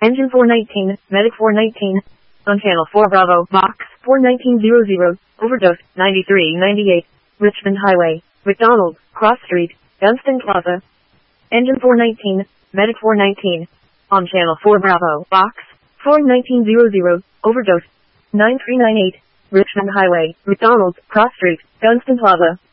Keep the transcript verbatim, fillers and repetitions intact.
Engine four nineteen, Medic four nineteen. On Channel four Bravo, Box four nineteen hundred, Overdose, ninety-three ninety-eight, Richmond Highway, McDonald, Cross Street, Dunstan Plaza. Engine four nineteen, Medic four nineteen. On Channel four Bravo, Box four nineteen hundred, Overdose, nine three nine eight, Richmond Highway, McDonald, Cross Street, Dunstan Plaza.